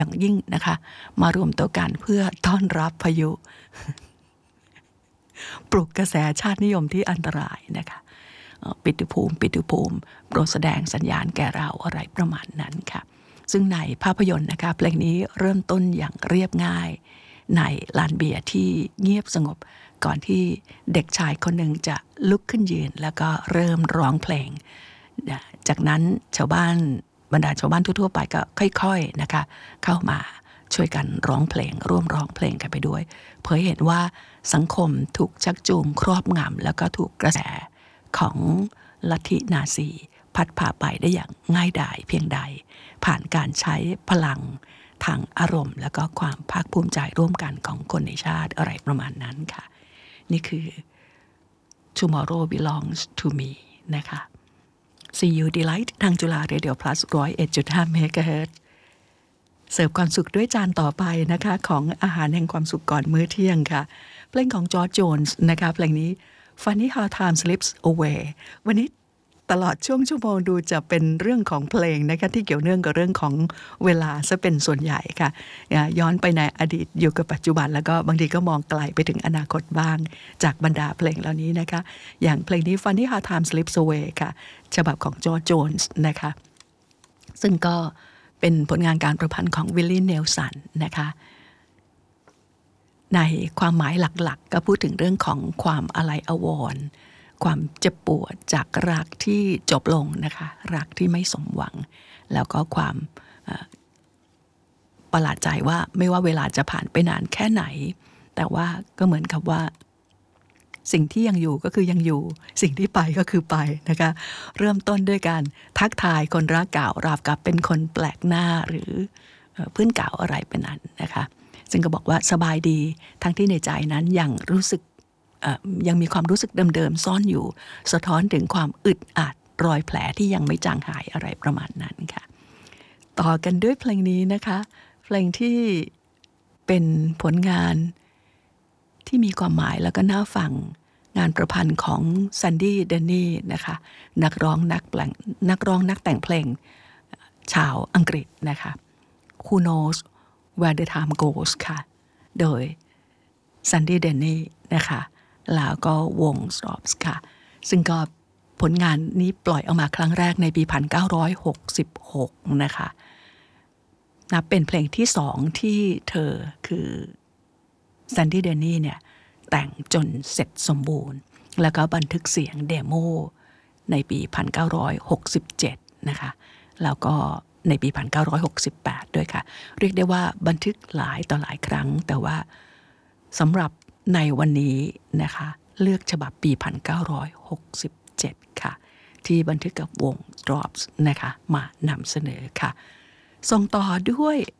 อย่างยิ่งนะคะมารวมตัวกันเพื่อต้อนรับพายุ ปลุกกระแสชาตินิยมที่อันตรายนะคะปิตุภูมิโปรดแสดงสัญญาณแก่เราอะไรประมาณนั้นค่ะซึ่งในภาพยนตร์นะคะเพลงนี้เริ่มต้นอย่างเรียบง่ายในลานเบียร์ที่เงียบสงบก่อนที่เด็กชายคนหนึ่งจะลุกขึ้นยืนแล้วก็เริ่มร้องเพลงจากนั้นบรรดาชาวบ้านทั่วๆไปก็ค่อยๆนะคะเข้ามาช่วยกันร้องเพลงร่วมร้องเพลงกันไปด้วยเผยเห็นว่าสังคมถูกชักจูงครอบงำแล้วก็ถูกกระแสของลัทธินาซีพัดพาไปได้อย่างง่ายดายเพียงใดผ่านการใช้พลังทางอารมณ์แล้วก็ความภาคภูมิใจร่วมกันของคนในชาติอะไรประมาณนั้นค่ะนี่คือ Tomorrow Belongs to Me นะคะ See You Delight ทางจุฬา Radio Plus 101.5 MHz เสิร์ฟความสุขด้วยจานต่อไปนะคะของอาหารแห่งความสุขก่อนมื้อเที่ยงค่ะเพลงของจอร์จโจนส์นะคะเพลงนี้ Funny How Time Slips Away วันนี้ตลอดช่วงชั่วโมงดูจะเป็นเรื่องของเพลงนะคะที่เกี่ยวเนื่องกับเรื่องของเวลาซะเป็นส่วนใหญ่ค่ะย้อนไปในอดีตอยู่กับปัจจุบันแล้วก็บางทีก็มองไกลไปถึงอนาคตบ้างจากบรรดาเพลงเหล่านี้นะคะอย่างเพลงนี้ Funny How Time Slips Away ค่ะฉบับของจอร์จโจนส์นะคะซึ่งก็เป็นผลงานการประพันธ์ของวิลลี่เนลสันนะคะในความหมายหลักๆก็พูดถึงเรื่องของความอาลัยอาวรณ์ความเจ็บปวดจากรักที่จบลงนะคะรักที่ไม่สมหวังแล้วก็ความประหลาดใจว่าไม่ว่าเวลาจะผ่านไปนานแค่ไหนแต่ว่าก็เหมือนกับว่าสิ่งที่ยังอยู่ก็คือยังอยู่สิ่งที่ไปก็คือไปนะคะเริ่มต้นด้วยการทักทายคนรักเก่าราวกับเป็นคนแปลกหน้าหรือเพื่อนเก่าอะไรเป็นนั้นนะคะซึ่งก็บอกว่าสบายดีทั้งที่ในใจนั้นยังมีความรู้สึกเดิมๆซ่อนอยู่สะท้อนถึงความอึดอัดรอยแผลที่ยังไม่จางหายอะไรประมาณนั้นค่ะต่อกันด้วยเพลงนี้นะคะเพลงที่เป็นผลงานที่มีความหมายแล้วก็น่าฟังงานประพันธ์ของซันดี้เดนนี่นะคะนักร้องนักแต่งเพลงชาวอังกฤษนะคะ Who Knows Where the Time Goes ค่ะโดยซันดี้เดนนี่นะคะแล้วก็วง Stops ค่ะซึ่งก็ผลงานนี้ปล่อยออกมาครั้งแรกในปี1966นะคะนับเป็นเพลงที่2ที่เธอคือซันดี้เดนนี่เนี่ยแต่งจนเสร็จสมบูรณ์แล้วก็บันทึกเสียงเดโมในปี1967นะคะแล้วก็ในปี1968ด้วยค่ะเรียกได้ว่าบันทึกหลายต่อหลายครั้งแต่ว่าสำหรับในวันนี้นะคะเลือกฉบับปี1967ค่ะที่บันทึกกับวง Drops นะคะมานำเสนอค่ะส่งต่อด้วย